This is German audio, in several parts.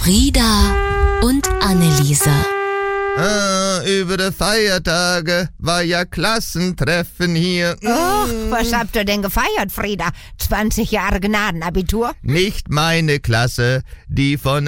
Frieda und Anneliese. Über die Feiertage war ja Klassentreffen hier. Och, was habt ihr denn gefeiert, Frieda? 20 Jahre Gnadenabitur? Nicht meine Klasse, die von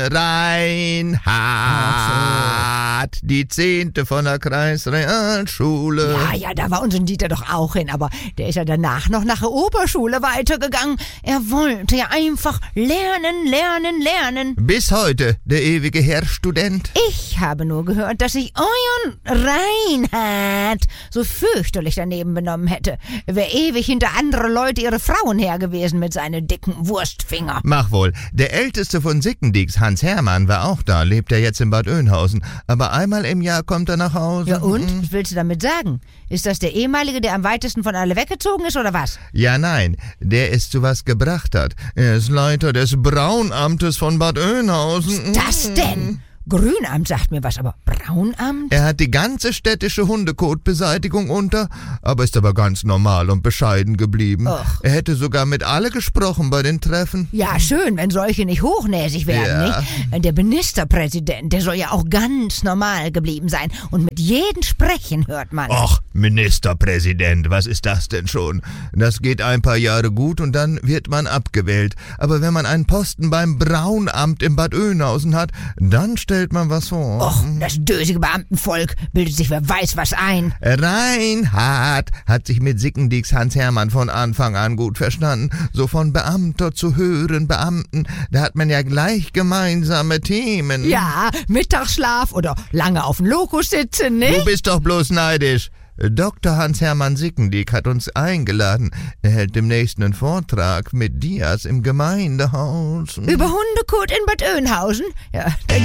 Reinhard, die 10. von der Kreisrealschule. Ja, da war unser Dieter doch auch hin, aber der ist ja danach noch nach der Oberschule weitergegangen. Er wollte ja einfach lernen. Bis heute, der ewige Herr Student. Ich habe nur gehört, dass sich euren Reinhard so fürchterlich daneben benommen hätte. Er wäre ewig hinter andere Leute ihre Frauen her gewesen mit seinen dicken Wurstfinger. Mach wohl, der älteste von Sickendieks, Hans Hermann, war auch da, lebt er jetzt in Bad Oeynhausen. Aber einmal im Jahr kommt er nach Hause. Ja und? Was willst du damit sagen? Ist das der ehemalige, der am weitesten von alle weggezogen ist, oder was? Ja, nein, der es zu was gebracht hat. Er ist Leiter des Braunamtes von Bad Oeynhausen. Was ist das denn? Grünamt sagt mir was, aber Braunamt? Er hat die ganze städtische Hundekotbeseitigung unter, aber ist aber ganz normal und bescheiden geblieben. Och. Er hätte sogar mit alle gesprochen bei den Treffen. Ja, schön, wenn solche nicht hochnäsig werden, Ja. nicht? Der Ministerpräsident, der soll ja auch ganz normal geblieben sein. Und mit jedem Sprechen hört man. Och, Ministerpräsident, was ist das denn schon? Das geht ein paar Jahre gut und dann wird man abgewählt. Aber wenn man einen Posten beim Braunamt in Bad Oeynhausen hat, dann stellt man was vor. Och, das dösige Beamtenvolk bildet sich wer weiß was ein. Reinhard hat sich mit Sickendieks Hans Hermann von Anfang an gut verstanden. So von Beamter zu höheren Beamten, da hat man ja gleich gemeinsame Themen. Ja, Mittagsschlaf oder lange auf dem Lokus sitzen, ne? Du bist doch bloß neidisch. Dr. Hans-Hermann Sickendiek hat uns eingeladen. Er hält demnächst einen Vortrag mit Dias im Gemeindehaus. Über Hundekot in Bad Oeynhausen? Ja, da